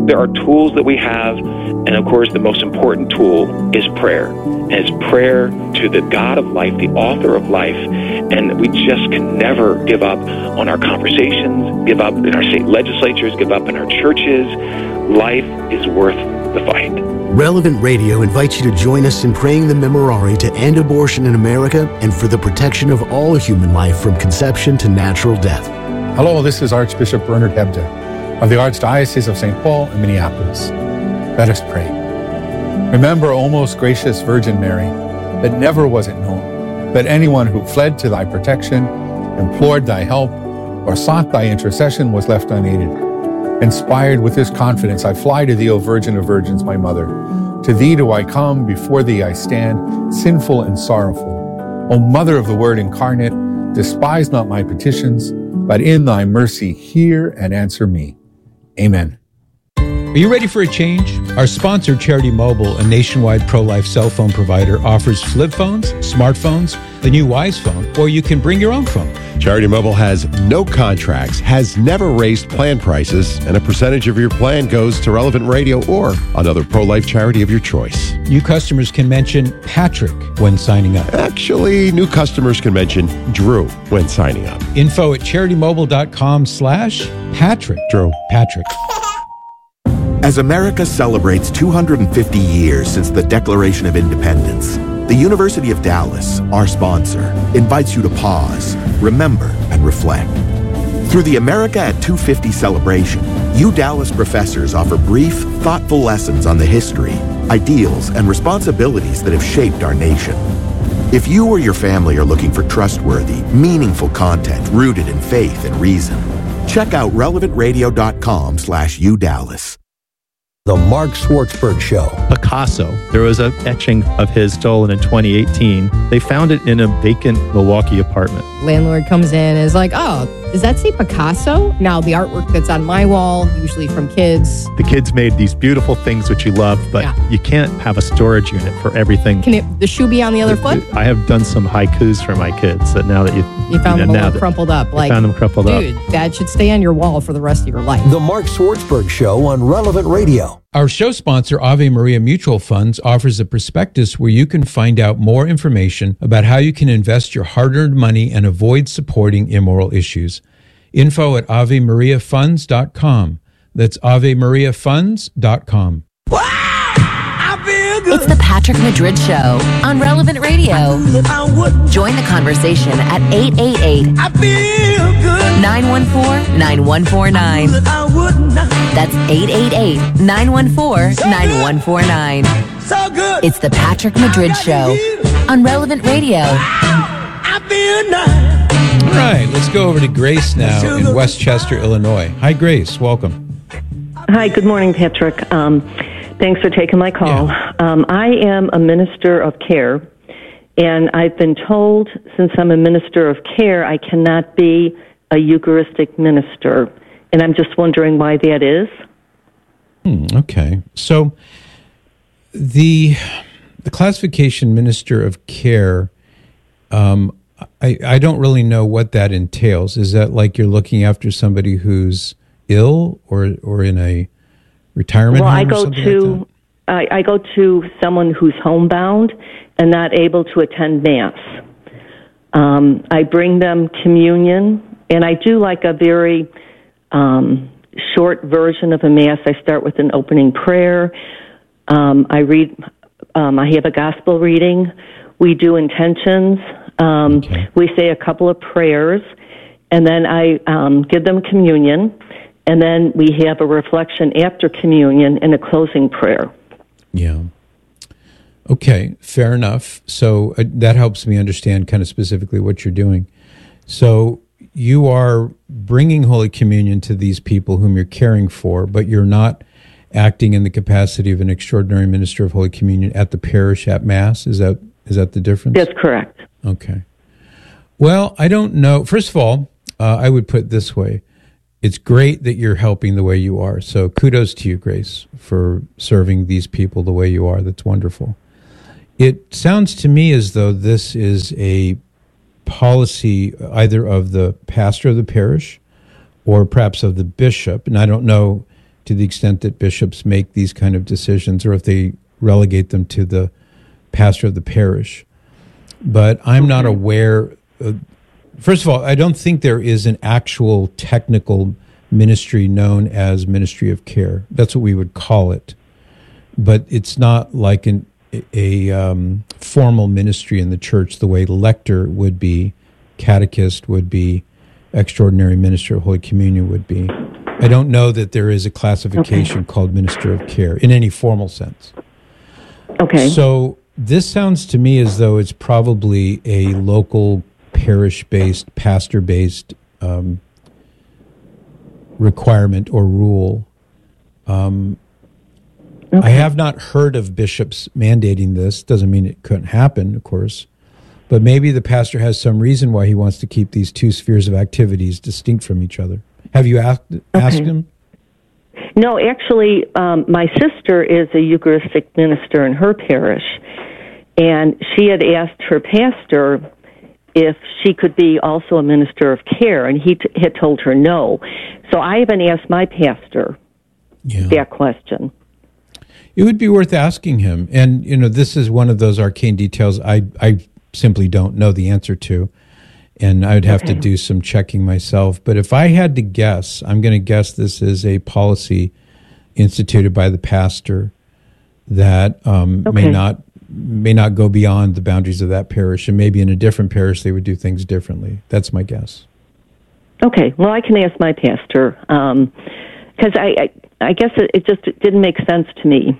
there are tools that we have, and of course the most important tool is prayer. And it's prayer to the God of life, the author of life, and we just can never give up on our conversations, give up in our state legislatures, give up in our churches. Life is worth the fight. Relevant Radio invites you to join us in praying the Memorare to end abortion in America and for the protection of all human life from conception to natural death. Hello, this is Archbishop Bernard Hebda of the Archdiocese of St. Paul and Minneapolis. Let us pray. Remember, O most gracious Virgin Mary, that never was it known that anyone who fled to thy protection, implored thy help, or sought thy intercession was left unaided. Inspired with this confidence, I fly to thee, O Virgin of Virgins, my mother. To thee do I come, before thee I stand, sinful and sorrowful. O Mother of the Word incarnate, despise not my petitions, but in thy mercy hear and answer me. Amen. Are you ready for a change? Our sponsor, Charity Mobile, a nationwide pro-life cell phone provider, offers flip phones, smartphones, the new Wise phone, or you can bring your own phone. Charity Mobile has no contracts, has never raised plan prices, and a percentage of your plan goes to Relevant Radio or another pro-life charity of your choice. New customers can mention Patrick when signing up. Actually, new customers can mention Drew when signing up. Info at CharityMobile.com/Patrick. Drew. Patrick. As America celebrates 250 years since the Declaration of Independence, the University of Dallas, our sponsor, invites you to pause, remember, and reflect. Through the America at 250 celebration, you Dallas professors offer brief, thoughtful lessons on the history, ideals, and responsibilities that have shaped our nation. If you or your family are looking for trustworthy, meaningful content rooted in faith and reason, check out relevantradio.com/UDallas. The Mark Schwartzberg Show. Picasso. There was an etching of his stolen in 2018. They found it in a vacant Milwaukee apartment. Landlord comes in and is like, oh, does that say Picasso? Now, the artwork that's on my wall, usually from kids. The kids made these beautiful things which you love, but you can't have a storage unit for everything. Can the shoe be on the other foot? I have done some haikus for my kids that now that you found them all crumpled up. Like, found them crumpled up. Dude, that should stay on your wall for the rest of your life. The Mark Schwartzberg Show on Relevant Radio. Our show sponsor, Ave Maria Mutual Funds, offers a prospectus where you can find out more information about how you can invest your hard-earned money and avoid supporting immoral issues. Info at AveMariaFunds.com. That's AveMariaFunds.com. It's the Patrick Madrid Show on Relevant Radio. Join the conversation at 888-914-9149. That's 888-914-9149. It's the Patrick Madrid Show on Relevant Radio. All right, let's go over to Grace now in Westchester, Illinois. Hi, Grace. Welcome. Hi, good morning, Patrick. Thanks for taking my call. Yeah. I am a minister of care, and I've been told since I'm a minister of care, I cannot be a Eucharistic minister, and I'm just wondering why that is. Okay. So the classification minister of care, I don't really know what that entails. Is that like you're looking after somebody who's ill or in a retirement home? I go to someone who's homebound and not able to attend Mass. I bring them communion, and I do like a very short version of a Mass. I start with an opening prayer. I have a gospel reading. We do intentions. We say a couple of prayers, and then I give them communion, and then we have a reflection after communion and a closing prayer. Yeah. Okay, fair enough. So that helps me understand kind of specifically what you're doing. So you are bringing Holy Communion to these people whom you're caring for, but you're not acting in the capacity of an extraordinary minister of Holy Communion at the parish at Mass. Is that the difference? That's correct. Okay. Well, I don't know. First of all, I would put it this way. It's great that you're helping the way you are. So kudos to you, Grace, for serving these people the way you are. That's wonderful. It sounds to me as though this is a policy either of the pastor of the parish or perhaps of the bishop. And I don't know, to the extent that bishops make these kind of decisions, or if they relegate them to the pastor of the parish. But I'm not aware. First of all, I don't think there is an actual technical ministry known as ministry of care. That's what we would call it. But it's not like a formal ministry in the church the way lector would be, catechist would be, extraordinary minister of Holy Communion would be. I don't know that there is a classification called minister of care in any formal sense. Okay. So this sounds to me as though it's probably a local parish-based, pastor-based requirement or rule. I have not heard of bishops mandating this. Doesn't mean it couldn't happen, of course. But maybe the pastor has some reason why he wants to keep these two spheres of activities distinct from each other. Have you asked him? No, actually, my sister is a Eucharistic minister in her parish, and she had asked her pastor if she could be also a minister of care, and he had told her no. So I haven't asked my pastor that question. It would be worth asking him. And, this is one of those arcane details I simply don't know the answer to. And I would have to do some checking myself. But if I had to guess, I'm going to guess this is a policy instituted by the pastor that may not go beyond the boundaries of that parish. And maybe in a different parish they would do things differently. That's my guess. Okay. Well, I can ask my pastor. Because I guess it just didn't make sense to me,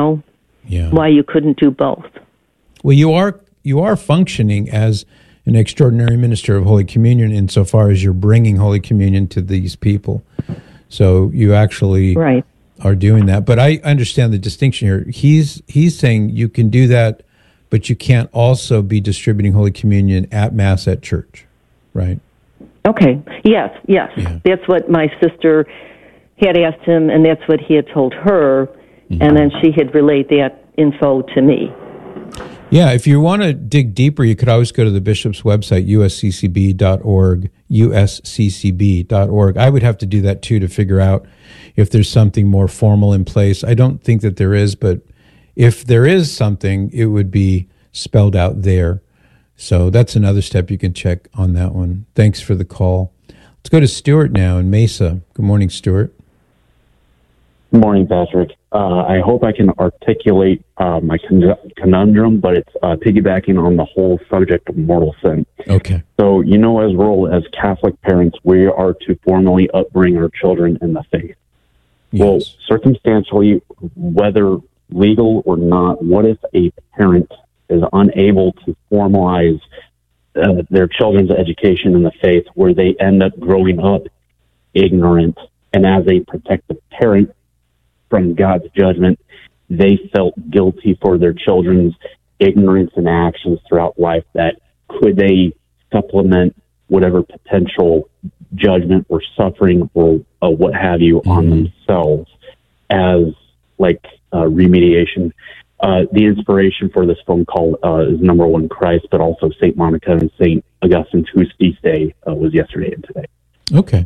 why you couldn't do both. Well, you are functioning as an extraordinary minister of Holy Communion insofar as you're bringing Holy Communion to these people. So you actually are doing that. But I understand the distinction here. He's saying you can do that, but you can't also be distributing Holy Communion at Mass at church, right? Okay. Yes. Yeah. That's what my sister had asked him, and that's what he had told her, and then she had relayed that info to me. Yeah, if you want to dig deeper, you could always go to the bishop's website, usccb.org, usccb.org. I would have to do that, too, to figure out if there's something more formal in place. I don't think that there is, but if there is something, it would be spelled out there. So that's another step you can check on that one. Thanks for the call. Let's go to Stuart now in Mesa. Good morning, Stuart. Good morning, Patrick. I hope I can articulate my conundrum, but it's piggybacking on the whole subject of mortal sin. Okay. So, as role as Catholic parents, we are to formally upbring our children in the faith. Yes. Well, circumstantially, whether legal or not, what if a parent is unable to formalize their children's education in the faith, where they end up growing up ignorant, and as a protective parent from God's judgment, they felt guilty for their children's ignorance and actions throughout life? That could they supplement whatever potential judgment or suffering or what have you on themselves as remediation? The inspiration for this phone call is number one, Christ, but also St. Monica and St. Augustine, whose feast day was yesterday and today. Okay.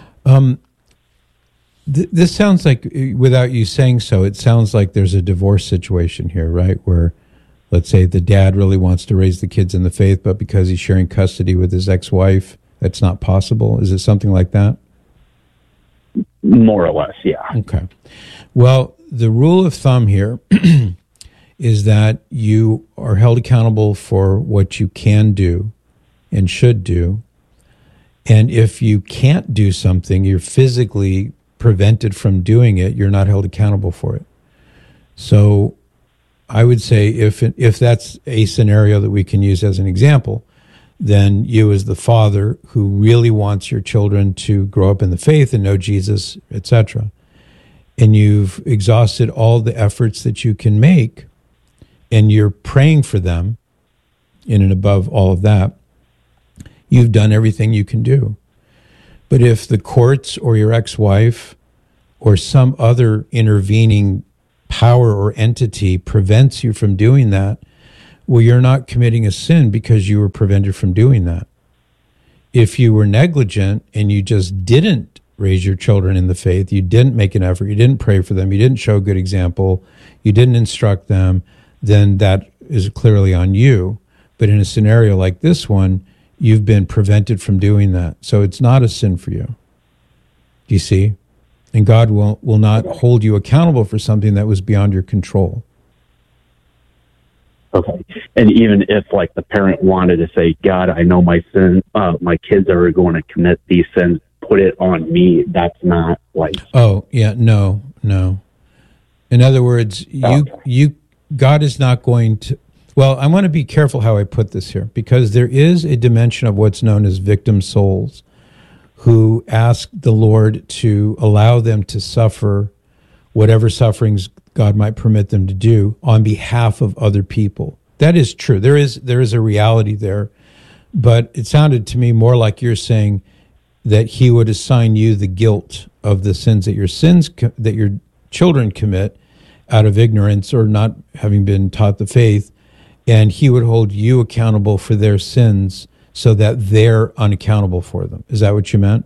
This sounds like, without you saying so, it sounds like there's a divorce situation here, right? Where, let's say, the dad really wants to raise the kids in the faith, but because he's sharing custody with his ex-wife, that's not possible. Is it something like that? More or less, yeah. Okay. Well, the rule of thumb here is that you are held accountable for what you can do and should do. And if you can't do something, you're physically prevented from doing it, you're not held accountable for it. So I would say if that's a scenario that we can use as an example, then you as the father who really wants your children to grow up in the faith and know Jesus, etc., and you've exhausted all the efforts that you can make, and you're praying for them in and above all of that, you've done everything you can do. But if the courts or your ex-wife or some other intervening power or entity prevents you from doing that, well, you're not committing a sin because you were prevented from doing that. If you were negligent and you just didn't raise your children in the faith, you didn't make an effort, you didn't pray for them, you didn't show a good example, you didn't instruct them, then that is clearly on you. But in a scenario like this one, you've been prevented from doing that. So it's not a sin for you. Do you see? And God will not hold you accountable for something that was beyond your control. Okay. And even if, like, the parent wanted to say, God, I know my sin, my kids are going to commit these sins, put it on me, that's not like... Oh, yeah, no. In other words, God is not going to... Well, I want to be careful how I put this here, because there is a dimension of what's known as victim souls who ask the Lord to allow them to suffer whatever sufferings God might permit them to do on behalf of other people. That is true. There is a reality there, but it sounded to me more like you're saying that he would assign you the guilt of the sins that your children commit out of ignorance or not having been taught the faith, and he would hold you accountable for their sins so that they're unaccountable for them. Is that what you meant?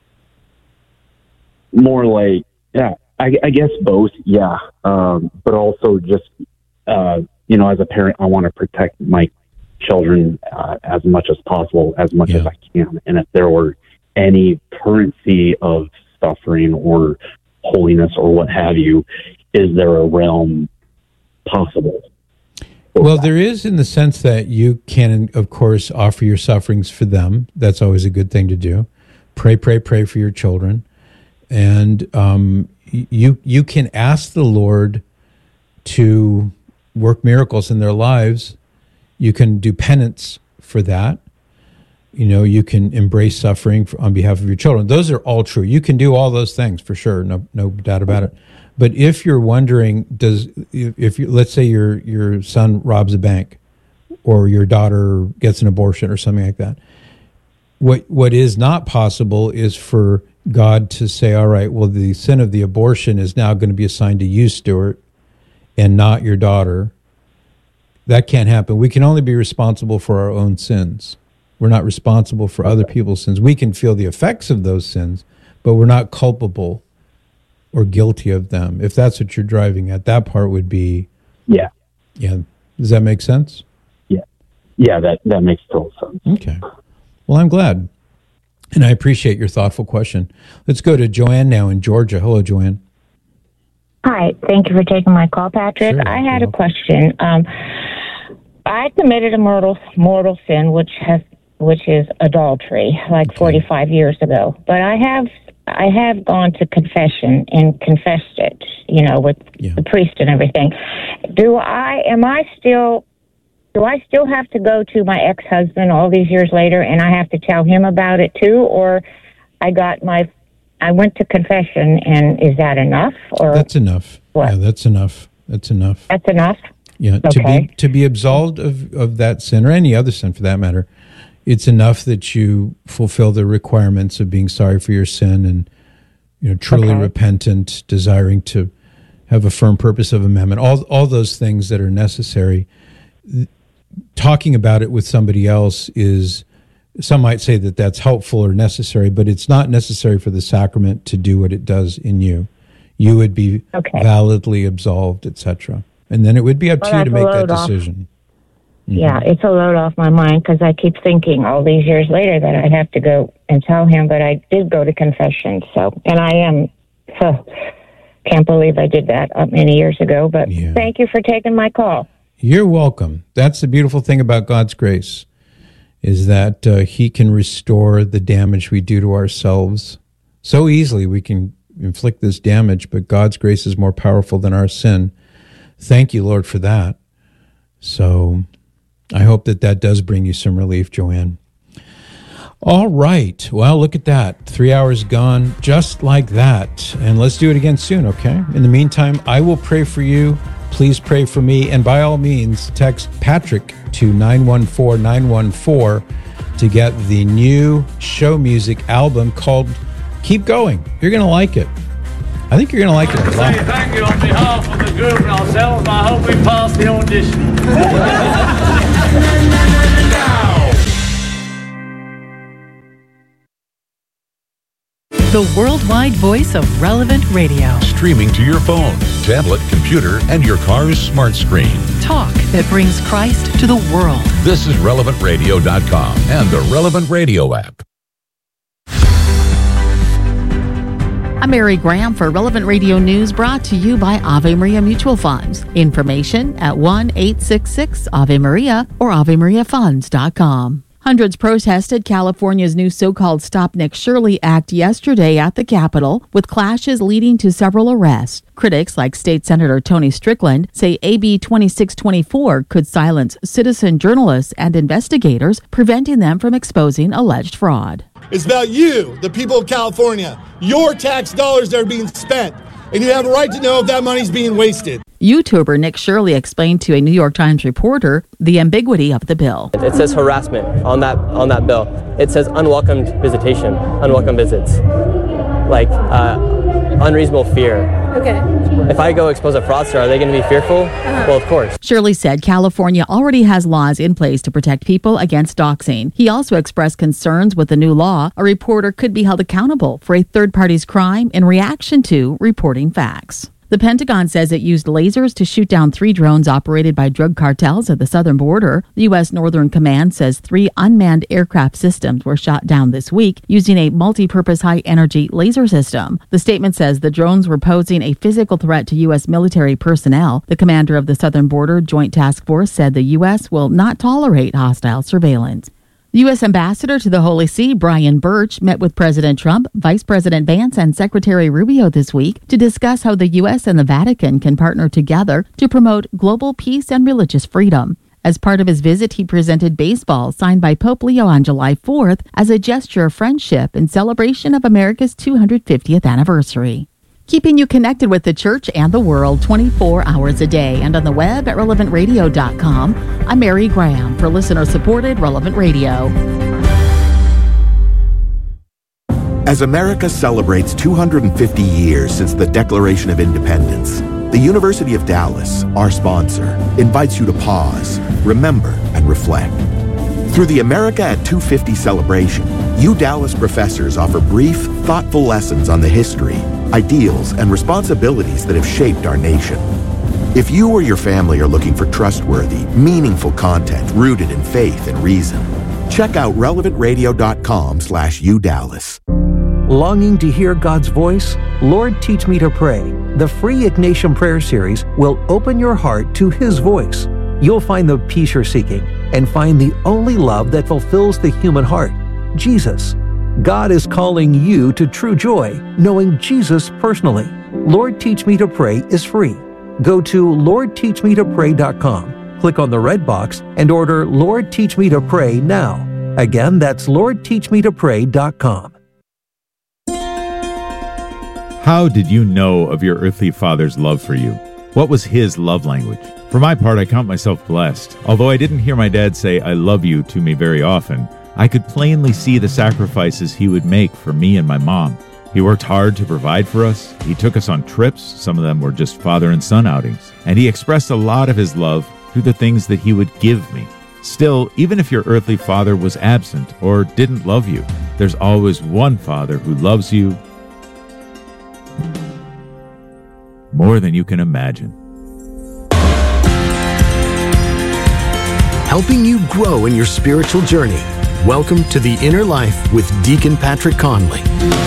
More like, yeah, I guess both, yeah. But also just, as a parent, I want to protect my children as much as possible, as much as I can. And if there were any currency of suffering or holiness or what have you, is there a realm possible? Well, there is, in the sense that you can, of course, offer your sufferings for them. That's always a good thing to do. Pray for your children. And you can ask the Lord to work miracles in their lives. You can do penance for that. You can embrace suffering on behalf of your children. Those are all true. You can do all those things for sure. No doubt about it. But if you're wondering, let's say your son robs a bank, or your daughter gets an abortion or something like that, what is not possible is for God to say, all right, well, the sin of the abortion is now going to be assigned to you, Stuart, and not your daughter. That can't happen. We can only be responsible for our own sins. We're not responsible for other people's sins. We can feel the effects of those sins, but we're not culpable or guilty of them. If that's what you're driving at, that part would be... Yeah. Does that make sense? Yeah, that makes total sense. Okay. Well, I'm glad. And I appreciate your thoughtful question. Let's go to Joanne now in Georgia. Hello, Joanne. Hi. Thank you for taking my call, Patrick. Sure, I had a question. I committed a mortal sin, which is adultery, like 45 years ago. But I have gone to confession and confessed it, with the priest and everything. Do I still have to go to my ex-husband all these years later and I have to tell him about it too? Or I went to confession, and is that enough? Or that's enough. What? Yeah, that's enough. That's enough. That's enough? Yeah. Okay. To be absolved of that sin, or any other sin for that matter, it's enough that you fulfill the requirements of being sorry for your sin and, truly repentant, desiring to have a firm purpose of amendment, all those things that are necessary. Talking about it with somebody else is, some might say that that's helpful or necessary, but it's not necessary for the sacrament to do what it does in you. You would be validly absolved, etc. And then it would be up to you to make that decision. Mm-hmm. Yeah, it's a load off my mind, because I keep thinking all these years later that I'd have to go and tell him, but I did go to confession. And I can't believe I did that many years ago, but thank you for taking my call. You're welcome. That's the beautiful thing about God's grace, is that he can restore the damage we do to ourselves. So easily we can inflict this damage, but God's grace is more powerful than our sin. Thank you, Lord, for that. So I hope that does bring you some relief, Joanne. All right. Well, look at that. 3 hours gone just like that. And let's do it again soon, okay? In the meantime, I will pray for you. Please pray for me. And by all means, text Patrick to 914-914 to get the new show music album called Keep Going. You're going to like it. I think you're going to like it a lot. Thank you on behalf of the group and ourselves. I hope we pass the audition. The worldwide voice of Relevant Radio. Streaming to your phone, tablet, computer, and your car's smart screen. Talk that brings Christ to the world. This is RelevantRadio.com and the Relevant Radio app. I'm Mary Graham for Relevant Radio News, brought to you by Ave Maria Mutual Funds. Information at 1-866-AVE-MARIA or AveMariaFunds.com. Hundreds protested California's new so-called Stop Nick Shirley Act yesterday at the Capitol, with clashes leading to several arrests. Critics, like State Senator Tony Strickland, say AB 2624 could silence citizen journalists and investigators, preventing them from exposing alleged fraud. It's about you, the people of California, your tax dollars that are being spent, and you have a right to know if that money's being wasted. YouTuber Nick Shirley explained to a New York Times reporter the ambiguity of the bill. It says harassment on that bill. It says unwelcome visitation, unwelcome visits, like unreasonable fear. Okay. If I go expose a fraudster, are they going to be fearful? Well, of course. Shirley said California already has laws in place to protect people against doxing. He also expressed concerns with the new law. A reporter could be held accountable for a third party's crime in reaction to reporting facts. The Pentagon says it used lasers to shoot down 3 drones operated by drug cartels at the southern border. The U.S. Northern Command says 3 unmanned aircraft systems were shot down this week using a multi-purpose high-energy laser system. The statement says the drones were posing a physical threat to U.S. military personnel. The commander of the Southern Border Joint Task Force said the U.S. will not tolerate hostile surveillance. The U.S. Ambassador to the Holy See, Brian Birch, met with President Trump, Vice President Vance, and Secretary Rubio this week to discuss how the U.S. and the Vatican can partner together to promote global peace and religious freedom. As part of his visit, he presented baseballs signed by Pope Leo on July 4th as a gesture of friendship in celebration of America's 250th anniversary. Keeping you connected with the church and the world 24 hours a day, and on the web at relevantradio.com. I'm Mary Graham for listener-supported Relevant Radio. As America celebrates 250 years since the Declaration of Independence, the University of Dallas, our sponsor, invites you to pause, remember, and reflect. Through the America at 250 celebration, you Dallas professors offer brief, thoughtful lessons on the history, ideals, and responsibilities that have shaped our nation. If you or your family are looking for trustworthy, meaningful content rooted in faith and reason, check out relevantradio.com/udallas. Longing to hear God's voice? Lord, Teach Me to Pray. The free Ignatian Prayer Series will open your heart to His voice. You'll find the peace you're seeking and find the only love that fulfills the human heart, Jesus. God is calling you to true joy, knowing Jesus personally. Lord, Teach Me to Pray is free. Go to LordTeachMeToPray.com, click on the red box, and order Lord, Teach Me to Pray now. Again, that's LordTeachMeToPray.com. How did you know of your earthly father's love for you? What was his love language? For my part, I count myself blessed. Although I didn't hear my dad say, "I love you" to me very often, I could plainly see the sacrifices he would make for me and my mom. He worked hard to provide for us. He took us on trips. Some of them were just father and son outings. And he expressed a lot of his love through the things that he would give me. Still, even if your earthly father was absent or didn't love you, there's always one Father who loves you more than you can imagine. Helping you grow in your spiritual journey. Welcome to The Inner Life with Deacon Patrick Conley.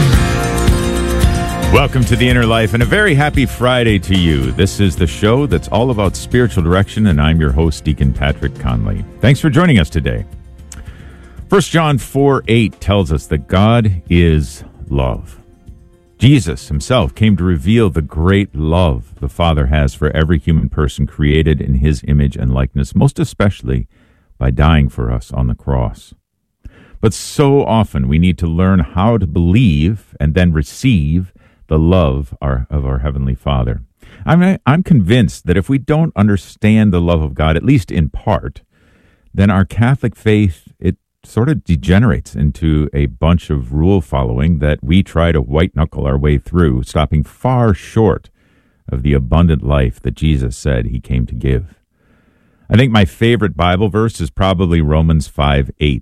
Welcome to The Inner Life, and a very happy Friday to you. This is the show that's all about spiritual direction, and I'm your host, Deacon Patrick Conley. Thanks for joining us today. 1 John 4:8 tells us that God is love. Jesus himself came to reveal the great love the Father has for every human person created in his image and likeness, most especially by dying for us on the cross. But so often we need to learn how to believe and then receive the love of our Heavenly Father. I'm convinced that if we don't understand the love of God, at least in part, then our Catholic faith, it sort of degenerates into a bunch of rule following that we try to white-knuckle our way through, stopping far short of the abundant life that Jesus said he came to give. I think my favorite Bible verse is probably Romans 5:8.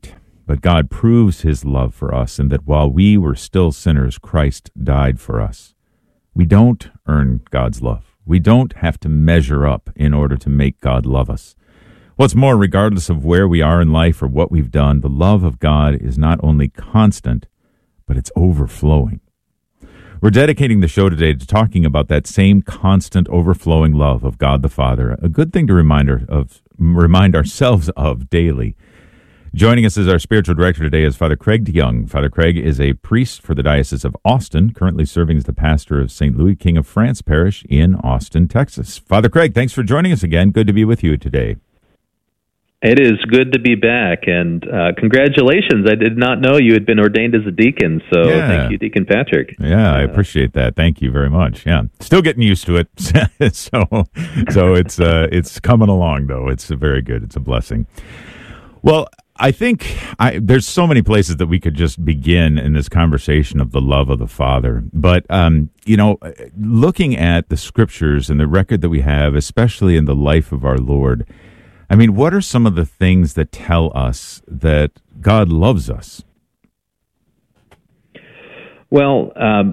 but God proves his love for us in that while we were still sinners, Christ died for us. We don't earn God's love. We don't have to measure up in order to make God love us. What's more, regardless of where we are in life or what we've done, the love of God is not only constant, but it's overflowing. We're dedicating the show today to talking about that same constant overflowing love of God the Father, a good thing to remind ourselves of daily. Joining us as our spiritual director today is Father Craig DeYoung. Father Craig is a priest for the Diocese of Austin, currently serving as the pastor of St. Louis King of France Parish in Austin, Texas. Father Craig, thanks for joining us again. Good to be with you today. It is good to be back, and congratulations. I did not know you had been ordained as a deacon, so thank you, Deacon Patrick. Yeah, I appreciate that. Thank you very much. Yeah, still getting used to it, so it's coming along, though. It's very good. It's a blessing. Well, I think there's so many places that we could just begin in this conversation of the love of the Father. But, looking at the Scriptures and the record that we have, especially in the life of our Lord, I mean, what are some of the things that tell us that God loves us? Well,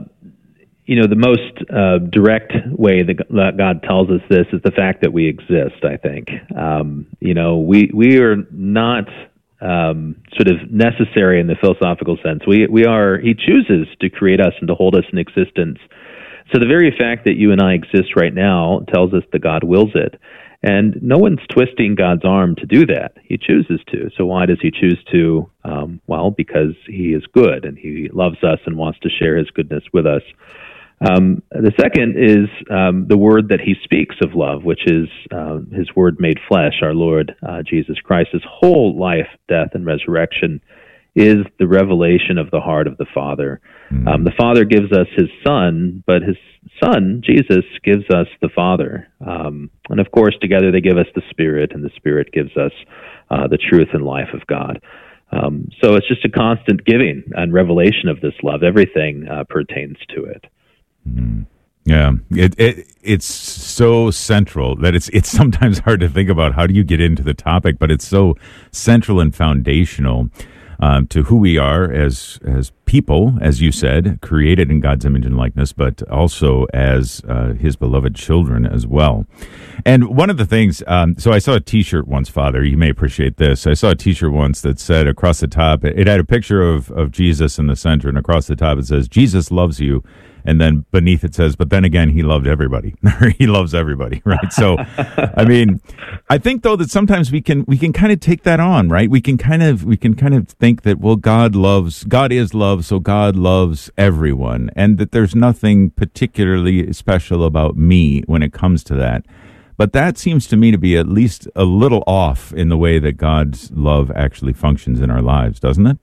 the most direct way that God tells us this is the fact that we exist, I think. We are not sort of necessary in the philosophical sense. We are, he chooses to create us and to hold us in existence. So the very fact that you and I exist right now tells us that God wills it. And no one's twisting God's arm to do that. He chooses to. So why does he choose to? Because he is good and he loves us and wants to share his goodness with us. The second is the word that he speaks of love, which is his word made flesh, our Lord Jesus Christ. His whole life, death, and resurrection is the revelation of the heart of the Father. The Father gives us his Son, but his Son, Jesus, gives us the Father. And of course, together they give us the Spirit, and the Spirit gives us the truth and life of God. So it's just a constant giving and revelation of this love. Everything pertains to it. Mm-hmm. Yeah, it's so central that it's sometimes hard to think about how do you get into the topic, but it's so central and foundational to who we are as people, as you said, created in God's image and likeness, but also as his beloved children as well. And one of the things, so I saw a T-shirt once, Father, you may appreciate this. I saw a T-shirt once that said across the top, it had a picture of Jesus in the center, and across the top it says, Jesus loves you. And then beneath it says, but then again, he loved everybody. He loves everybody, right? So, I mean, I think though that sometimes we can kind of take that on, right? We can kind of think that, well, God is love, so God loves everyone, and that there's nothing particularly special about me when it comes to that. But that seems to me to be at least a little off in the way that God's love actually functions in our lives, doesn't it?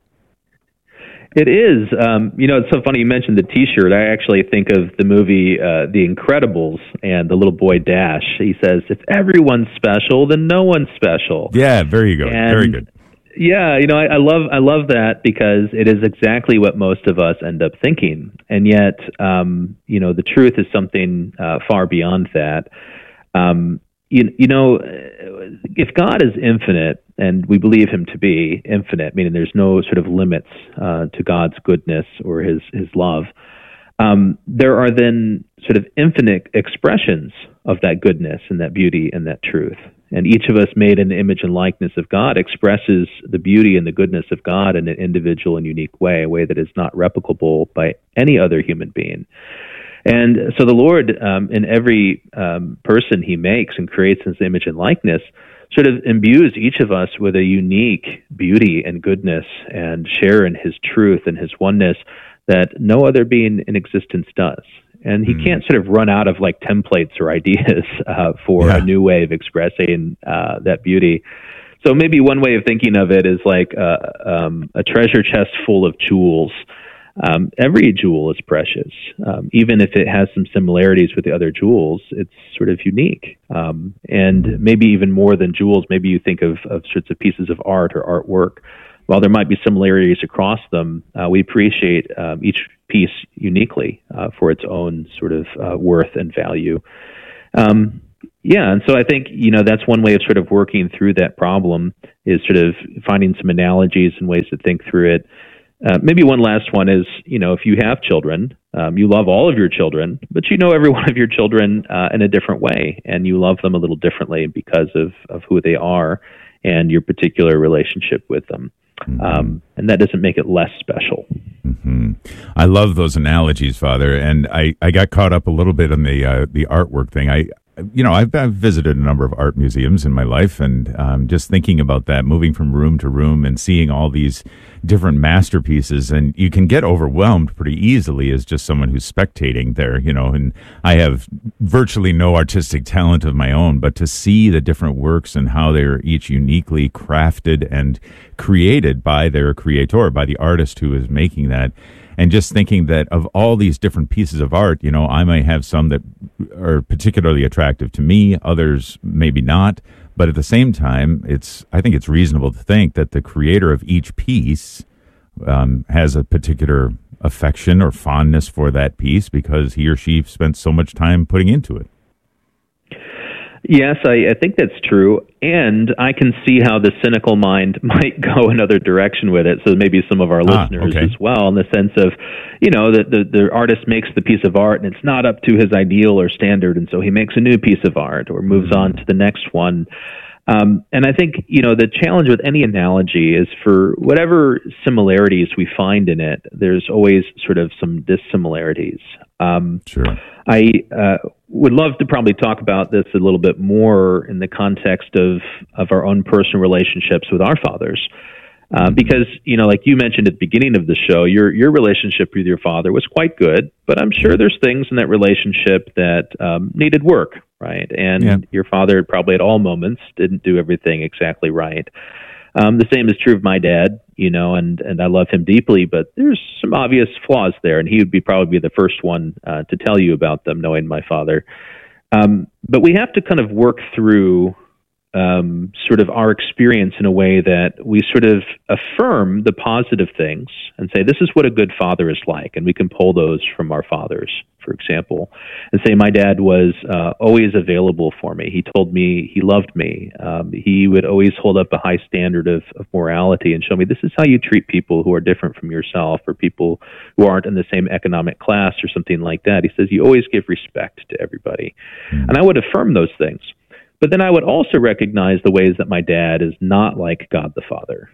It is. It's so funny you mentioned the T-shirt. I actually think of the movie The Incredibles and the little boy Dash. He says, if everyone's special, then no one's special. Yeah, there you go. Very good. Yeah, I love that because it is exactly what most of us end up thinking. And yet, the truth is something far beyond that. If God is infinite, and we believe him to be infinite, meaning there's no sort of limits to God's goodness or his love, there are then sort of infinite expressions of that goodness and that beauty and that truth. And each of us made in the image and likeness of God expresses the beauty and the goodness of God in an individual and unique way, a way that is not replicable by any other human being. And so the Lord, in every person he makes and creates in his image and likeness, sort of imbues each of us with a unique beauty and goodness and share in his truth and his oneness that no other being in existence does. And he can't sort of run out of like templates or ideas for a new way of expressing that beauty. So maybe one way of thinking of it is like a treasure chest full of jewels. Every jewel is precious. Even if it has some similarities with the other jewels, it's sort of unique. And maybe even more than jewels, maybe you think of sorts of pieces of art or artwork. While there might be similarities across them, we appreciate each piece uniquely for its own sort of worth and value. Yeah, and so I think, that's one way of sort of working through that problem is sort of finding some analogies and ways to think through it. Maybe one last one is, if you have children, you love all of your children, but you know every one of your children in a different way, and you love them a little differently because of who they are and your particular relationship with them. And that doesn't make it less special. Mm-hmm. I love those analogies, Father, and I got caught up a little bit on the artwork thing. I've visited a number of art museums in my life, and just thinking about that, moving from room to room and seeing all these different masterpieces, and you can get overwhelmed pretty easily as just someone who's spectating there, and I have virtually no artistic talent of my own, but to see the different works and how they're each uniquely crafted and created by their creator, by the artist who is making that. And just thinking that of all these different pieces of art, I may have some that are particularly attractive to me, others maybe not. But at the same time, I think it's reasonable to think that the creator of each piece has a particular affection or fondness for that piece because he or she spent so much time putting into it. Yes, I think that's true, and I can see how the cynical mind might go another direction with it, so maybe some of our listeners as well, in the sense of, that the artist makes the piece of art and it's not up to his ideal or standard, and so he makes a new piece of art or moves on to the next one. And I think, the challenge with any analogy is for whatever similarities we find in it, there's always sort of some dissimilarities. Sure. I would love to probably talk about this a little bit more in the context of our own personal relationships with our fathers. Because, like you mentioned at the beginning of the show, your relationship with your father was quite good, but I'm sure there's things in that relationship that needed work, right? And your father probably at all moments didn't do everything exactly right. The same is true of my dad, and I love him deeply, but there's some obvious flaws there, and he would probably be the first one to tell you about them, knowing my father. But we have to kind of work through sort of our experience in a way that we sort of affirm the positive things and say, this is what a good father is like. And we can pull those from our fathers, for example, and say, my dad was always available for me. He told me he loved me. He would always hold up a high standard of morality and show me this is how you treat people who are different from yourself or people who aren't in the same economic class or something like that. He says, you always give respect to everybody. And I would affirm those things. But then I would also recognize the ways that my dad is not like God the Father.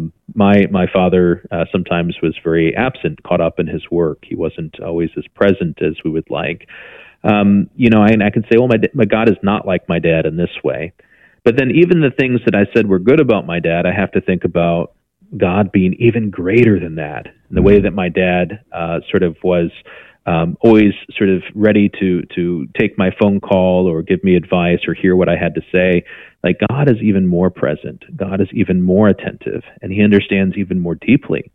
My father sometimes was very absent, caught up in his work. He wasn't always as present as we would like. And I can say, well, my God is not like my dad in this way. But then even the things that I said were good about my dad, I have to think about God being even greater than that. The way that my dad sort of was always sort of ready to take my phone call or give me advice or hear what I had to say. Like, God is even more present. God is even more attentive, and he understands even more deeply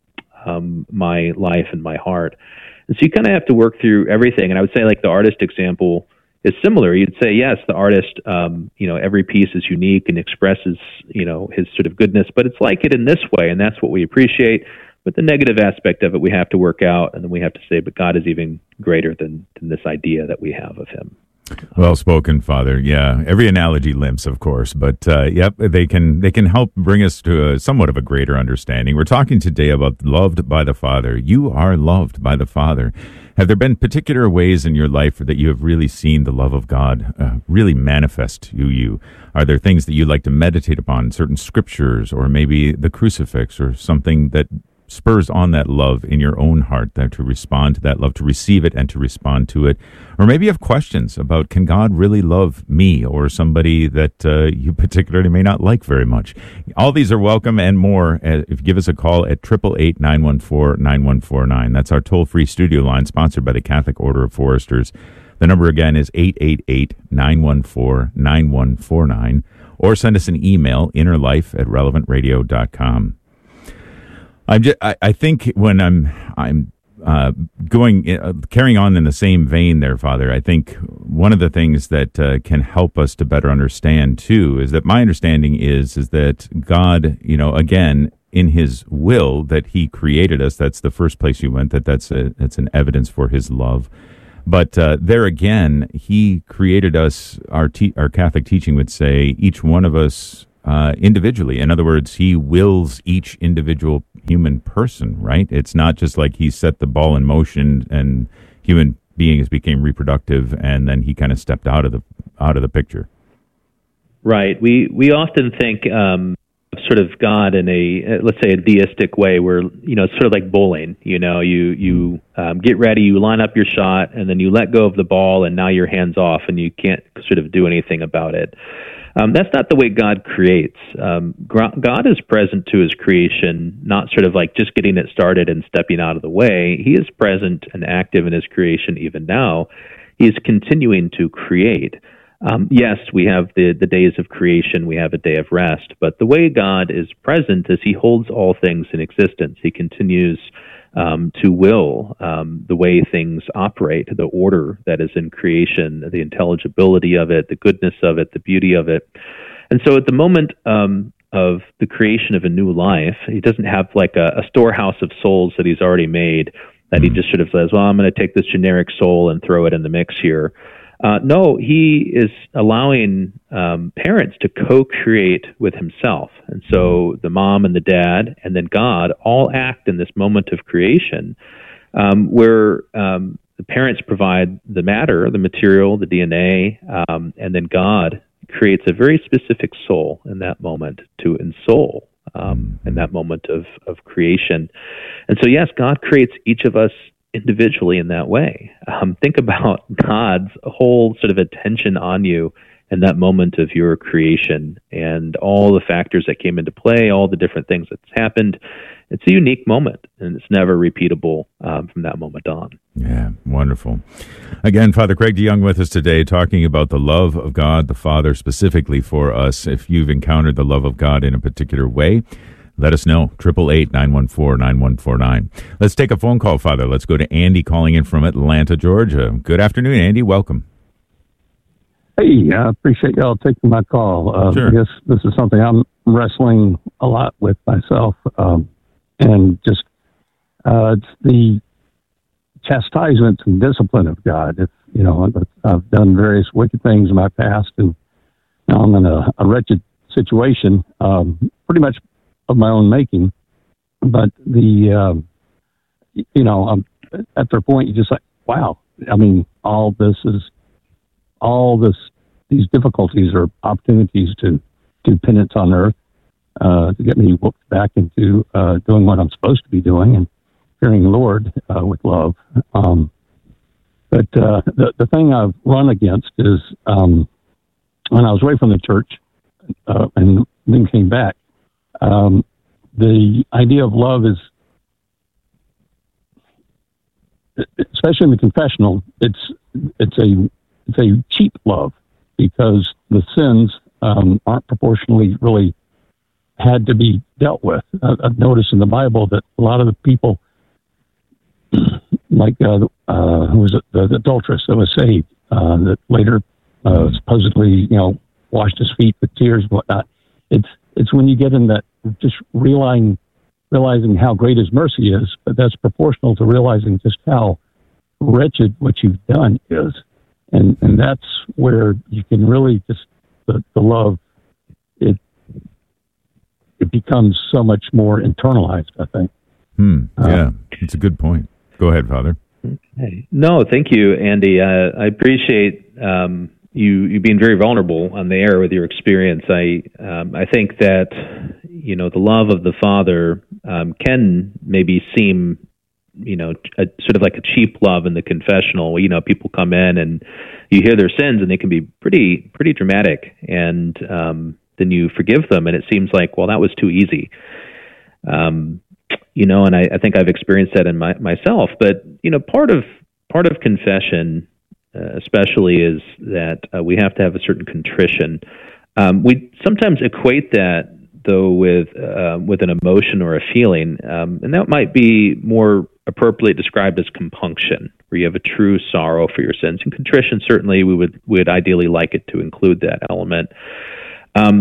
my life and my heart. And so you kind of have to work through everything. And I would say, like, the artist example is similar. You'd say, yes, the artist, every piece is unique and expresses, his sort of goodness, but it's like it in this way, and that's what we appreciate. But the negative aspect of it, we have to work out, and then we have to say, but God is even greater than this idea that we have of him. Well spoken, Father. Yeah, every analogy limps, of course, but they can help bring us to somewhat of a greater understanding. We're talking today about loved by the Father. You are loved by the Father. Have there been particular ways in your life that you have really seen the love of God really manifest to you? Are there things that you like to meditate upon, certain scriptures, or maybe the crucifix, or something that spurs on that love in your own heart, that to respond to that love, to receive it and to respond to it? Or maybe you have questions about, can God really love me or somebody that you particularly may not like very much? All these are welcome and more. If you give us a call at 888-914-9149. That's our toll-free studio line, sponsored by the Catholic Order of Foresters. The number again is 888-914-9149. Or send us an email, innerlife@relevantradio.com. I think when I'm carrying on in the same vein there, Father, I think one of the things that can help us to better understand too is that my understanding is that God, again, in his will that he created us, that's the first place you went, that's an evidence for his love. But there again, he created us. Our Catholic teaching would say each one of us individually. In other words, he wills each individual human person, right? It's not just like he set the ball in motion and human beings became reproductive and then he kind of stepped out of the picture. Right. We often think sort of God in a, let's say, a deistic way where, it's sort of like bowling. You get ready, you line up your shot, and then you let go of the ball, and now your hand's off, and you can't sort of do anything about it. That's not the way God creates. God is present to his creation, not sort of like just getting it started and stepping out of the way. He is present and active in his creation even now. He is continuing to create. Yes, we have the days of creation, we have a day of rest, but the way God is present is he holds all things in existence. He continues to will the way things operate, the order that is in creation, the intelligibility of it, the goodness of it, the beauty of it. And so at the moment of the creation of a new life, he doesn't have like a storehouse of souls that he's already made that he just sort of says, well, I'm going to take this generic soul and throw it in the mix here. No, he is allowing parents to co-create with himself. And so the mom and the dad and then God all act in this moment of creation where the parents provide the matter, the material, the DNA, and then God creates a very specific soul in that moment to ensoul in that moment of creation. And so, yes, God creates each of us individually in that way. Think about God's whole sort of attention on you in that moment of your creation and all the factors that came into play, all the different things that's happened. It's a unique moment, and it's never repeatable from that moment on. Yeah, wonderful. Again, Father Craig DeYoung with us today, talking about the love of God the Father specifically for us. If you've encountered the love of God in a particular way, let us know. 888-914-9149. Let's take a phone call, Father. Let's go to Andy calling in from Atlanta, Georgia. Good afternoon, Andy. Welcome. Hey, I appreciate y'all taking my call. Sure. I guess this is something I'm wrestling a lot with myself. And just it's the chastisement and discipline of God. I've done various wicked things in my past, and now I'm in a wretched situation, pretty much of my own making, but after a point, you're just like, wow. I mean, these difficulties are opportunities to do penance on earth, to get me whooped back into doing what I'm supposed to be doing and fearing the Lord with love. But the thing I've run against is when I was away from the church and then came back, the idea of love is, especially in the confessional, it's a cheap love because the sins aren't proportionally really had to be dealt with. I've noticed in the Bible that a lot of the people, like who was it, the adulteress that was saved, that later supposedly washed his feet with tears and whatnot. It's when you get in that just realizing how great his mercy is, but that's proportional to realizing just how wretched what you've done is. And that's where you can really just, the love, it becomes so much more internalized, I think. Yeah, it's a good point. Go ahead, Father. Okay. No, thank you, Andy. I appreciate you being very vulnerable on the air with your experience. I think that the love of the Father can maybe seem sort of like a cheap love in the confessional. People come in and you hear their sins and they can be pretty dramatic, and then you forgive them and it seems like, well, that was too easy. And I think I've experienced that in myself. But part of confession, especially, is that we have to have a certain contrition. We sometimes equate that though with an emotion or a feeling, and that might be more appropriately described as compunction, where you have a true sorrow for your sins. And contrition, certainly, we would ideally like it to include that element.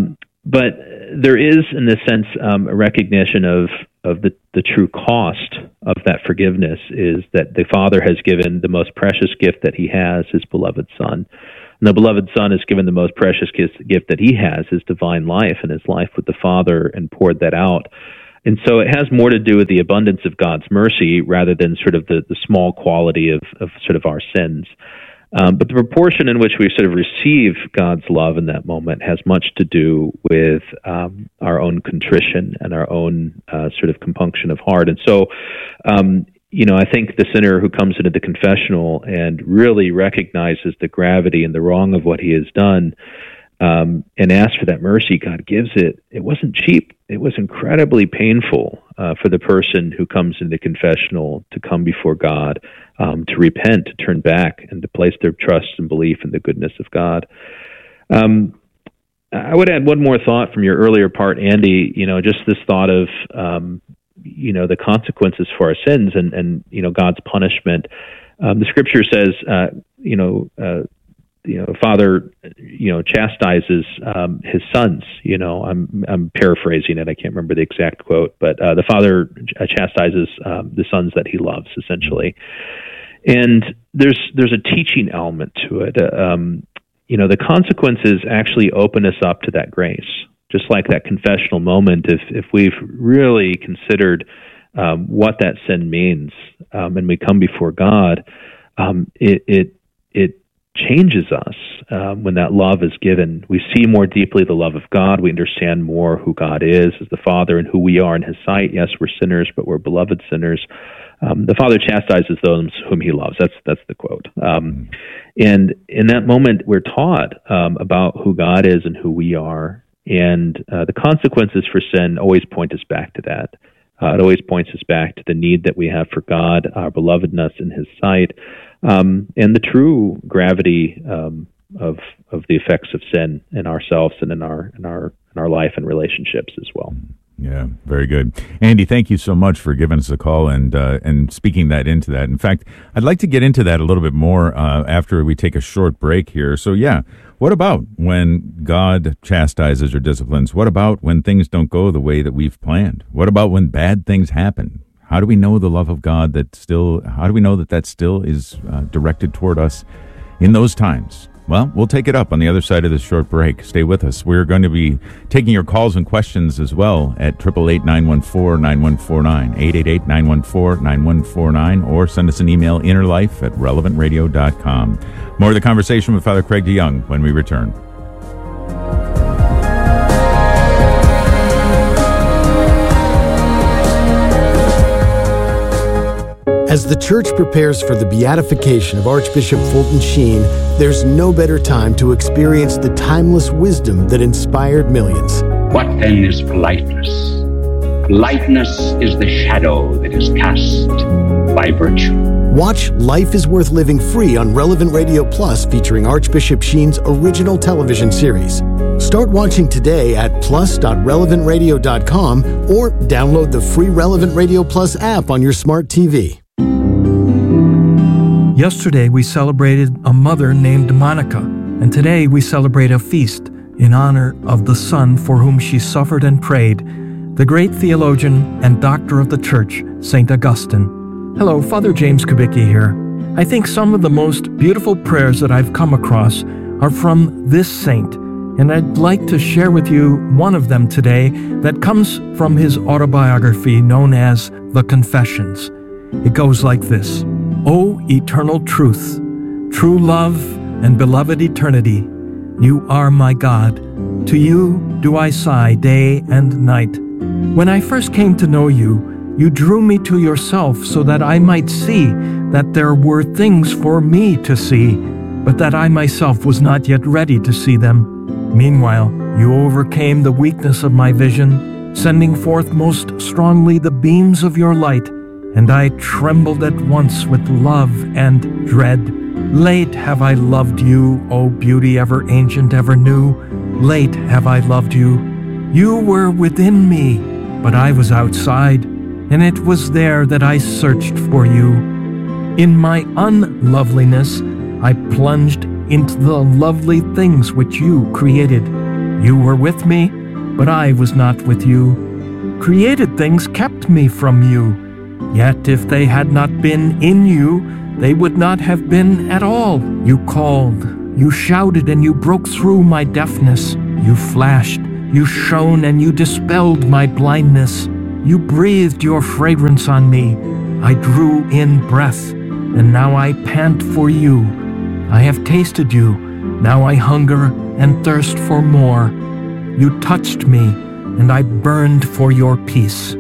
But there is, in this sense, a recognition of the true cost of that forgiveness is that the Father has given the most precious gift that he has, his beloved Son. And the beloved Son has given the most precious gift that he has, his divine life and his life with the Father, and poured that out. And so it has more to do with the abundance of God's mercy rather than sort of the small quality of sort of our sins. But the proportion in which we sort of receive God's love in that moment has much to do with our own contrition and our own sort of compunction of heart. And so, I think the sinner who comes into the confessional and really recognizes the gravity and the wrong of what he has done, and asks for that mercy, God gives it. It wasn't cheap. It was incredibly painful for the person who comes into confessional to come before God, to repent, to turn back, and to place their trust and belief in the goodness of God. I would add one more thought from your earlier part, Andy, just this thought of, the consequences for our sins and God's punishment. The scripture says, Father, chastises his sons. I'm paraphrasing it. I can't remember the exact quote, but the Father chastises the sons that he loves, essentially. And there's a teaching element to it. The consequences actually open us up to that grace. Just like that confessional moment, if we've really considered what that sin means, and we come before God, it changes us when that love is given. We see more deeply the love of God. We understand more who God is as the Father and who we are in his sight. Yes, we're sinners, but we're beloved sinners. The Father chastises those whom he loves. That's the quote. And in that moment, we're taught about who God is and who we are. And the consequences for sin always point us back to that. It always points us back to the need that we have for God, our belovedness in his sight, and the true gravity of the effects of sin in ourselves and in our life and relationships as well. Yeah, very good. Andy, thank you so much for giving us a call and speaking that into that. In fact, I'd like to get into that a little bit more after we take a short break here. So, what about when God chastises or disciplines? What about when things don't go the way that we've planned? What about when bad things happen? How do we know the love of God how do we know that still is directed toward us in those times? Well, we'll take it up on the other side of this short break. Stay with us. We're going to be taking your calls and questions as well at 888-914-9149, 888-914-9149, or send us an email, innerlife@relevantradio.com. More of the conversation with Father Craig DeYoung when we return. As the Church prepares for the beatification of Archbishop Fulton Sheen, there's no better time to experience the timeless wisdom that inspired millions. What then is politeness? Politeness is the shadow that is cast by virtue. Watch Life is Worth Living free on Relevant Radio Plus, featuring Archbishop Sheen's original television series. Start watching today at plus.relevantradio.com or download the free Relevant Radio Plus app on your smart TV. Yesterday, we celebrated a mother named Monica, and today we celebrate a feast in honor of the son for whom she suffered and prayed, the great theologian and doctor of the Church, St. Augustine. Hello, Father James Kubicki here. I think some of the most beautiful prayers that I've come across are from this saint, and I'd like to share with you one of them today that comes from his autobiography known as The Confessions. It goes like this. O eternal truth, true love and beloved eternity, you are my God. To you do I sigh day and night. When I first came to know you, you drew me to yourself so that I might see that there were things for me to see, but that I myself was not yet ready to see them. Meanwhile, you overcame the weakness of my vision, sending forth most strongly the beams of your light, and I trembled at once with love and dread. Late have I loved you, O beauty ever ancient, ever new. Late have I loved you. You were within me, but I was outside, and it was there that I searched for you. In my unloveliness, I plunged into the lovely things which you created. You were with me, but I was not with you. Created things kept me from you. Yet if they had not been in you, they would not have been at all. You called, you shouted, and you broke through my deafness. You flashed, you shone, and you dispelled my blindness. You breathed your fragrance on me. I drew in breath, and now I pant for you. I have tasted you, now I hunger and thirst for more. You touched me, and I burned for your peace.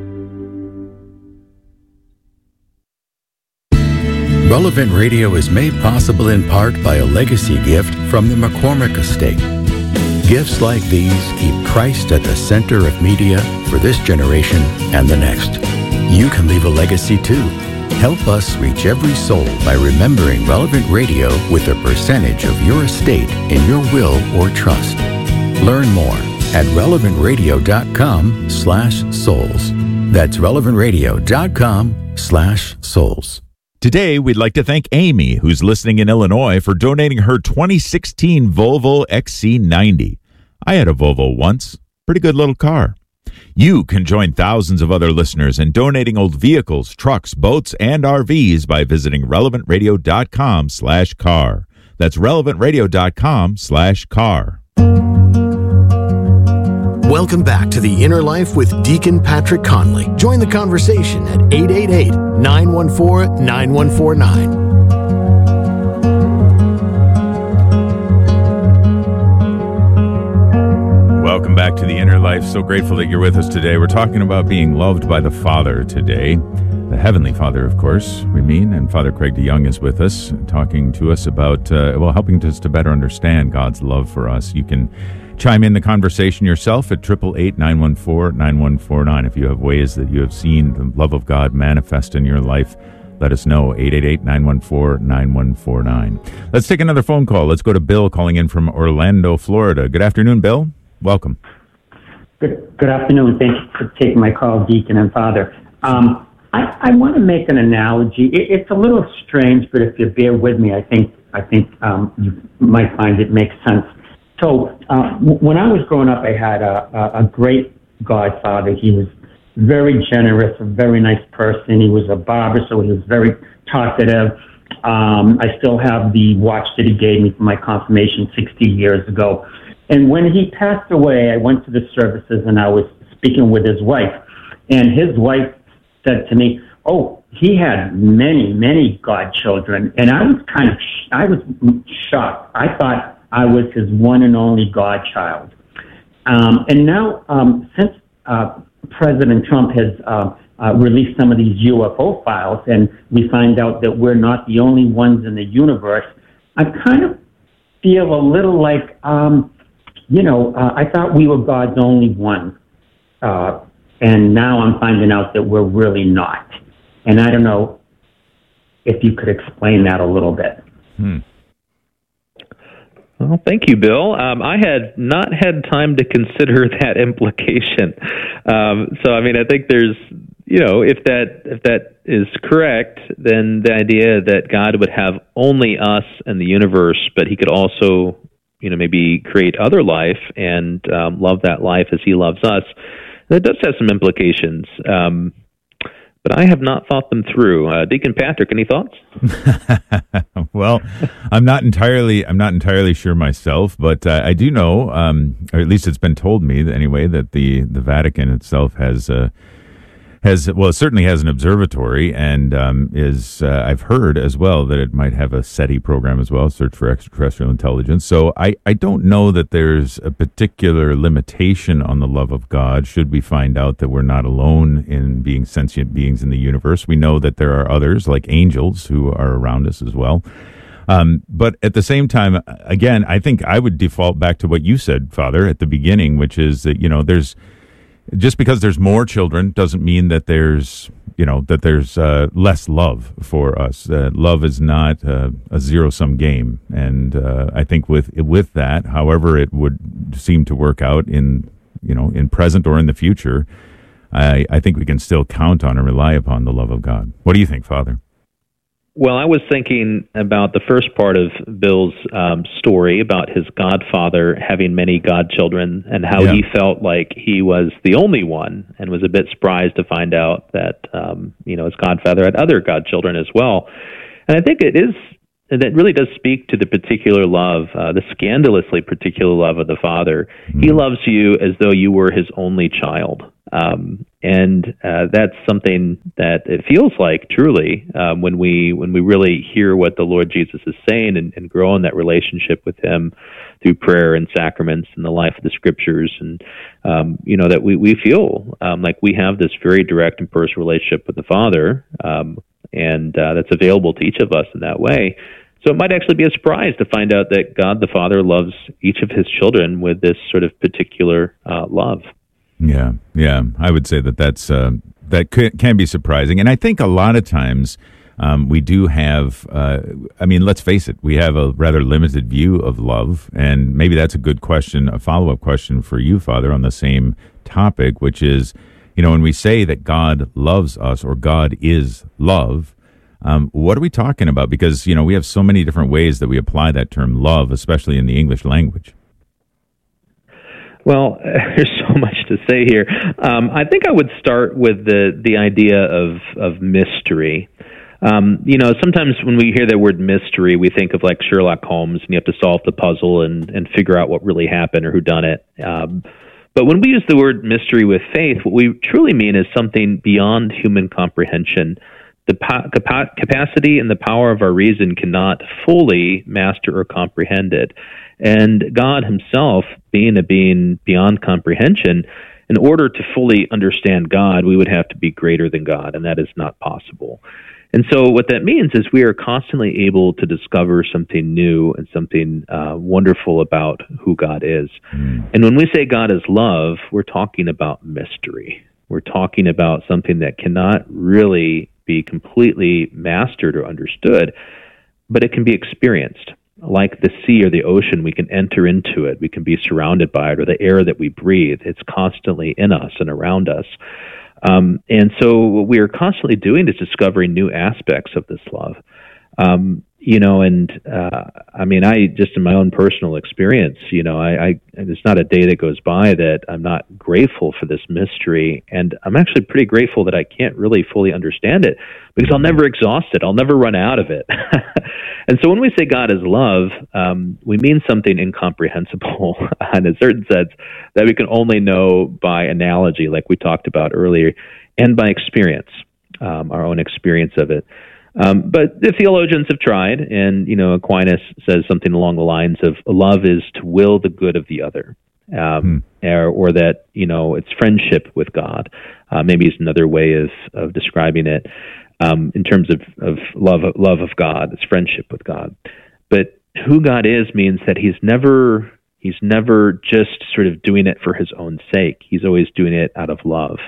Relevant Radio is made possible in part by a legacy gift from the McCormick Estate. Gifts like these keep Christ at the center of media for this generation and the next. You can leave a legacy too. Help us reach every soul by remembering Relevant Radio with a percentage of your estate in your will or trust. Learn more at relevantradio.com/souls. That's relevantradio.com/souls. Today, we'd like to thank Amy, who's listening in Illinois, for donating her 2016 Volvo XC90. I had a Volvo once. Pretty good little car. You can join thousands of other listeners in donating old vehicles, trucks, boats, and RVs by visiting relevantradio.com/car. That's relevantradio.com/car. Welcome back to The Inner Life with Deacon Patrick Conley. Join the conversation at 888-914-9149. Welcome back to The Inner Life. So grateful that you're with us today. We're talking about being loved by the Father today. The Heavenly Father, of course, we mean. And Father Craig DeYoung is with us, talking to us about, helping us to better understand God's love for us. You can chime in the conversation yourself at 888-914-9149. If you have ways that you have seen the love of God manifest in your life, let us know. 888-914-9149. Let's take another phone call. Let's go to Bill calling in from Orlando, Florida. Good afternoon, Bill. Welcome. Good afternoon. Thank you for taking my call, Deacon and Father. I want to make an analogy. It's a little strange, but if you bear with me, I think you might find it makes sense. So when I was growing up, I had a great godfather. He was very generous, a very nice person. He was a barber, so he was very talkative. I still have the watch that he gave me for my confirmation 60 years ago. And when he passed away, I went to the services and I was speaking with his wife. And his wife said to me, oh, he had many, many godchildren. And I was I was shocked. I thought I was his one and only godchild. And now, since President Trump has released some of these UFO files, and we find out that we're not the only ones in the universe, I kind of feel a little like, I thought we were God's only one. And now I'm finding out that we're really not. And I don't know if you could explain that a little bit. Well, thank you, Bill. I had not had time to consider that implication. So, I mean, I think there's, if that is correct, then the idea that God would have only us and the universe, but he could also, maybe create other life and love that life as he loves us, that does have some implications. But I have not thought them through. Deacon Patrick, any thoughts? Well, I'm not entirely sure myself, but I do know, or at least it's been told me that anyway, that the Vatican itself it certainly has an observatory, and I've heard as well that it might have a SETI program as well, Search for Extraterrestrial Intelligence. So I don't know that there's a particular limitation on the love of God should we find out that we're not alone in being sentient beings in the universe. We know that there are others, like angels, who are around us as well. But at the same time, again, I think I would default back to what you said, Father, at the beginning, which is that, just because there's more children doesn't mean that there's less love for us. Love is not a zero-sum game, and I think with that, however it would seem to work out in present or in the future, I think we can still count on and rely upon the love of God. What do you think, Father? Well, I was thinking about the first part of Bill's story about his godfather having many godchildren and how he felt like he was the only one, and was a bit surprised to find out that his godfather had other godchildren as well. And I think that really does speak to the particular love, the scandalously particular love of the Father. He loves you as though you were his only child. And that's something that it feels like truly when we really hear what the Lord Jesus is saying and grow in that relationship with him through prayer and sacraments and the life of the Scriptures, and that we feel like we have this very direct and personal relationship with the Father, and that's available to each of us in that way. So it might actually be a surprise to find out that God the Father loves each of his children with this sort of particular love. Yeah. I would say that can be surprising. And I think a lot of times we do have, let's face it, we have a rather limited view of love. And maybe that's a good question, a follow-up question for you, Father, on the same topic, which is, when we say that God loves us or God is love, what are we talking about? Because, we have so many different ways that we apply that term love, especially in the English language. Well, there's so much to say here. I think I would start with the idea of mystery. Sometimes when we hear the word mystery, we think of like Sherlock Holmes, and you have to solve the puzzle and figure out what really happened or who done it. But when we use the word mystery with faith, what we truly mean is something beyond human comprehension. The capacity and the power of our reason cannot fully master or comprehend it. And God himself, being a being beyond comprehension, in order to fully understand God, we would have to be greater than God, and that is not possible. And so what that means is we are constantly able to discover something new and something wonderful about who God is. And when we say God is love, we're talking about mystery. We're talking about something that cannot really be completely mastered or understood, but it can be experienced. Like the sea or the ocean, we can enter into it, we can be surrounded by it, or the air that we breathe. It's constantly in us and around us. And so what we are constantly doing is discovering new aspects of this love. I just in my own personal experience, there's not a day that goes by that I'm not grateful for this mystery. And I'm actually pretty grateful that I can't really fully understand it, because I'll never exhaust it. I'll never run out of it. And so when we say God is love, we mean something incomprehensible in a certain sense that we can only know by analogy, like we talked about earlier, and by experience, our own experience of it. But the theologians have tried, and, Aquinas says something along the lines of love is to will the good of the other, or that, it's friendship with God. Maybe it's another way of describing it in terms of love of God. It's friendship with God. But who God is means that he's never just sort of doing it for his own sake. He's always doing it out of love.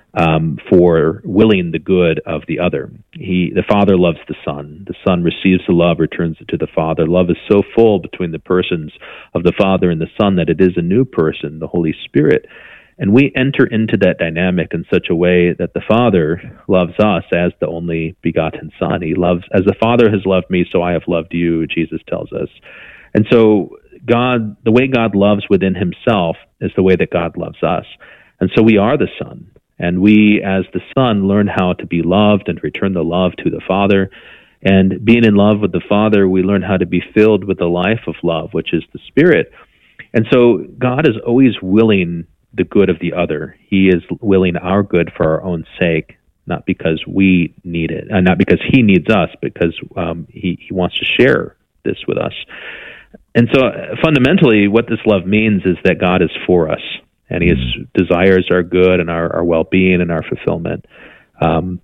For willing the good of the other. The Father loves the Son. The Son receives the love, returns it to the Father. Love is so full between the persons of the Father and the Son that it is a new person, the Holy Spirit. And we enter into that dynamic in such a way that the Father loves us as the only begotten Son. He loves, as the Father has loved me, so I have loved you, Jesus tells us. And so God, the way God loves within himself is the way that God loves us. And so we are the Son. And we, as the Son, learn how to be loved and return the love to the Father. And being in love with the Father, we learn how to be filled with the life of love, which is the Spirit. And so God is always willing the good of the other. He is willing our good for our own sake, not because we need it, and not because he needs us, because he wants to share this with us. And so fundamentally, what this love means is that God is for us. And his desires our good and our well-being and our fulfillment. That's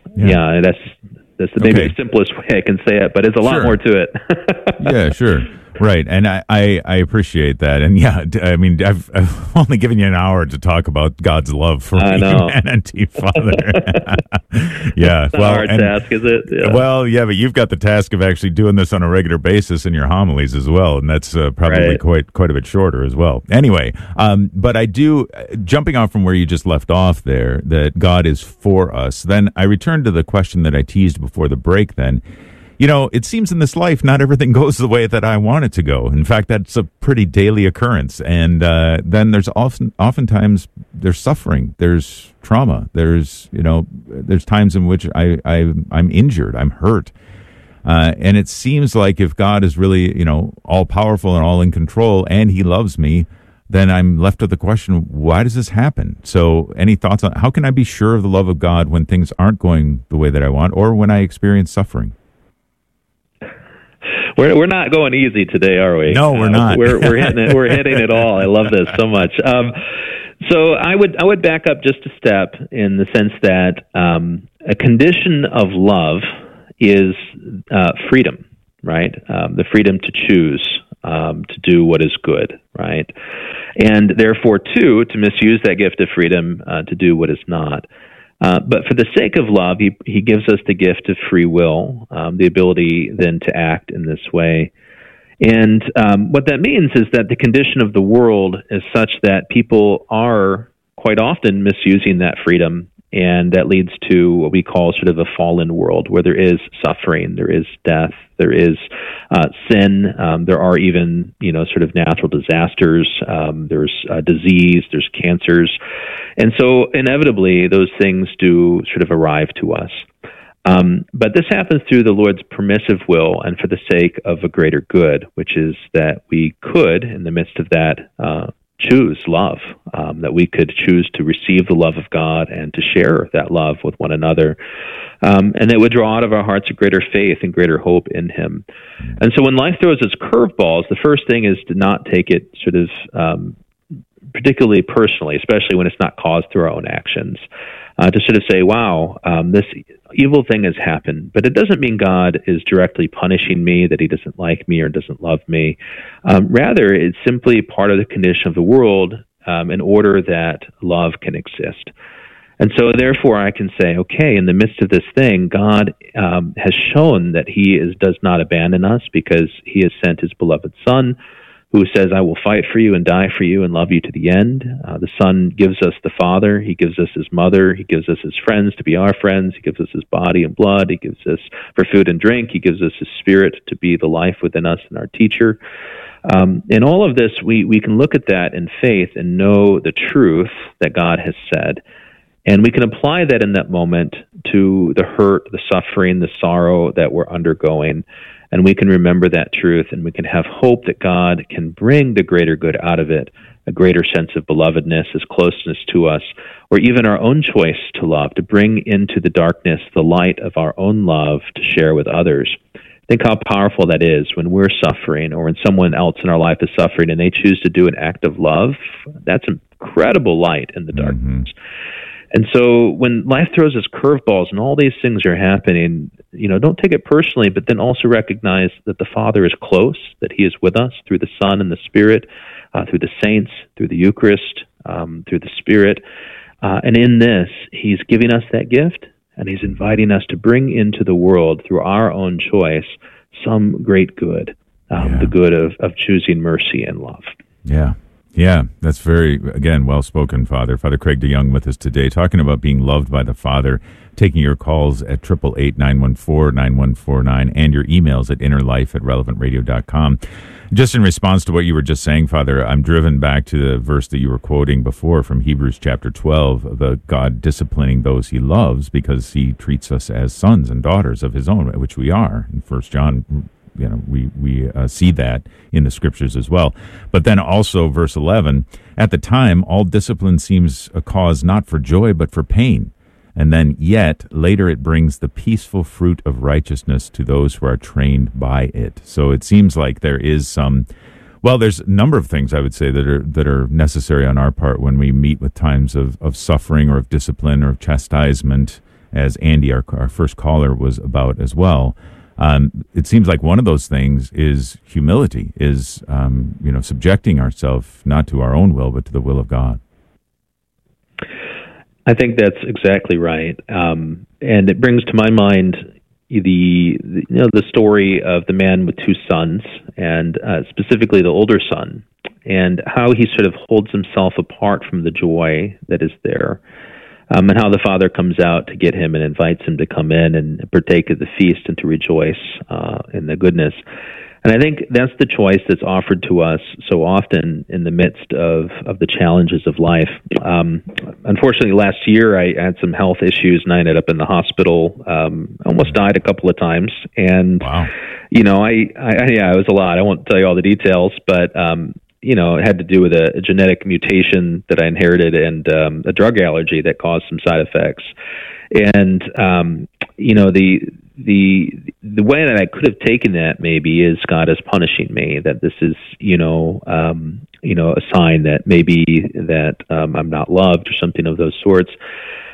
maybe the simplest way I can say it, but there's a lot more to it. Yeah, sure. Right, and I appreciate that, and yeah, I mean, I've only given you an hour to talk about God's love for humanity, Father. Yeah, it's not a hard task, is it? Yeah. Well, yeah, but you've got the task of actually doing this on a regular basis in your homilies as well, and that's probably quite a bit shorter as well. Anyway, but I do, jumping off from where you just left off there, that God is for us. Then I return to the question that I teased before the break. Then. You know, it seems in this life, not everything goes the way that I want it to go. In fact, that's a pretty daily occurrence. And then there's oftentimes there's suffering, there's trauma, there's times in which I'm injured, I'm hurt. And it seems like if God is really, all powerful and all in control and he loves me, then I'm left with the question, why does this happen? So any thoughts on how can I be sure of the love of God when things aren't going the way that I want or when I experience suffering? We're not going easy today, are we? No, we're not. We're hitting it all. I love this so much. So I would back up just a step in the sense that a condition of love is freedom, right? The freedom to choose to do what is good, right? And therefore, too, to misuse that gift of freedom to do what is not. But for the sake of love, he gives us the gift of free will, the ability then to act in this way. And what that means is that the condition of the world is such that people are quite often misusing that freedom, and that leads to what we call sort of a fallen world where there is suffering, there is death, there is sin, there are even, sort of natural disasters, there's disease, there's cancers. And so inevitably those things do sort of arrive to us. But this happens through the Lord's permissive will and for the sake of a greater good, which is that we could, in the midst of that, choose love, that we could choose to receive the love of God and to share that love with one another. And it would draw out of our hearts a greater faith and greater hope in Him. And so when life throws its curveballs, the first thing is to not take it sort of particularly personally, especially when it's not caused through our own actions. To sort of say, wow, this evil thing has happened, but it doesn't mean God is directly punishing me, that He doesn't like me or doesn't love me. Rather, it's simply part of the condition of the world in order that love can exist. And so therefore I can say, okay, in the midst of this thing, God has shown that He does not abandon us because He has sent His beloved Son, who says, I will fight for you and die for you and love you to the end. The Son gives us the Father. He gives us His mother. He gives us His friends to be our friends. He gives us His body and blood. He gives us for food and drink. He gives us His Spirit to be the life within us and our teacher. In all of this, we can look at that in faith and know the truth that God has said. And we can apply that in that moment to the hurt, the suffering, the sorrow that we're undergoing. And we can remember that truth, and we can have hope that God can bring the greater good out of it, a greater sense of belovedness, His closeness to us, or even our own choice to love, to bring into the darkness the light of our own love to share with others. Think how powerful that is when we're suffering or when someone else in our life is suffering and they choose to do an act of love. That's incredible light in the darkness. Mm-hmm. And so when life throws us curveballs and all these things are happening, don't take it personally, but then also recognize that the Father is close, that He is with us through the Son and the Spirit, through the saints, through the Eucharist, through the Spirit. And in this, He's giving us that gift, and He's inviting us to bring into the world, through our own choice, some great good, the good of choosing mercy and love. Yeah. Yeah, that's very, again, well-spoken, Father. Father Craig DeYoung with us today, talking about being loved by the Father, taking your calls at 888-914-9149 and your emails at innerlife@relevantradio.com. Just in response to what you were just saying, Father, I'm driven back to the verse that you were quoting before from Hebrews chapter 12, the God disciplining those He loves because He treats us as sons and daughters of His own, which we are. In 1 John, we see that in the scriptures as well. But then also verse 11, at the time, all discipline seems a cause not for joy, but for pain. And then yet later it brings the peaceful fruit of righteousness to those who are trained by it. So it seems like there is there's a number of things I would say that are necessary on our part when we meet with times of suffering or of discipline or of chastisement, as Andy, our first caller, was about as well. It seems like one of those things is humility, is subjecting ourselves not to our own will, but to the will of God. I think that's exactly right, and it brings to my mind the story of the man with two sons, and specifically the older son, and how he sort of holds himself apart from the joy that is there. And how the father comes out to get him and invites him to come in and partake of the feast and to rejoice in the goodness. And I think that's the choice that's offered to us so often in the midst of the challenges of life. Unfortunately, last year I had some health issues and I ended up in the hospital. Almost died a couple of times. And, wow. It was a lot. I won't tell you all the details, but it had to do with a genetic mutation that I inherited and a drug allergy that caused some side effects. And, the way that I could have taken that maybe is God is punishing me, that this is, a sign that maybe that I'm not loved or something of those sorts.